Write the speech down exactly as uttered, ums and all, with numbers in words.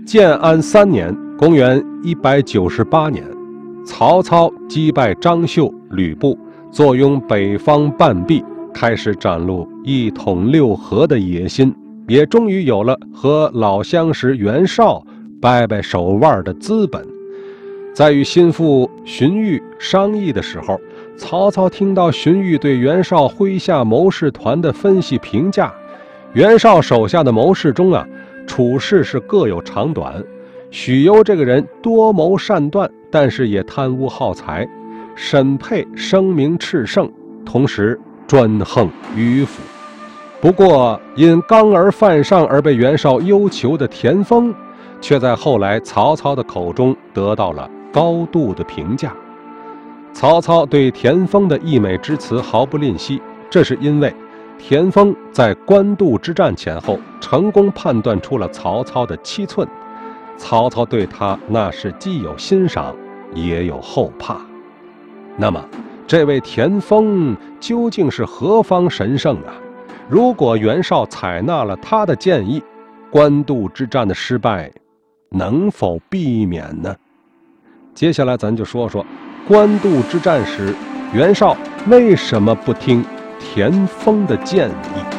建安三年，公元一百九十八年，曹操击败张绣、吕布，坐拥北方半壁，开始展露一统六合的野心，也终于有了和老相识袁绍掰掰手腕的资本。在与心腹荀彧商议的时候，曹操听到荀彧对袁绍麾下谋士团的分析评价。袁绍手下的谋士中啊，处事是各有长短。许攸这个人多谋善断，但是也贪污好财。沈沛声名炽盛，同时专横迂腐。不过因刚而犯上而被袁绍忧求的田丰，却在后来曹操的口中得到了高度的评价。曹操对田丰的溢美之词毫不吝惜，这是因为田丰在官渡之战前后成功判断出了曹操的七寸，曹操对他那是既有欣赏也有后怕。那么这位田丰究竟是何方神圣啊？如果袁绍采纳了他的建议，官渡之战的失败能否避免呢？接下来咱就说说官渡之战时袁绍为什么不听田丰的建议。